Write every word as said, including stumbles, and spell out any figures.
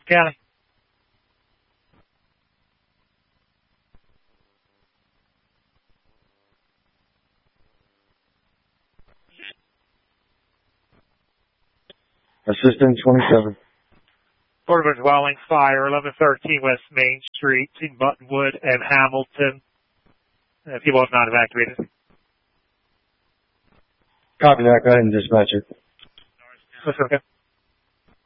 County. Assistant twenty-seven. Portable dwelling fire, eleven thirteen West Main Street, between Buttonwood and Hamilton. Uh, people have not evacuated. Copy that. Go ahead and dispatch it. Okay.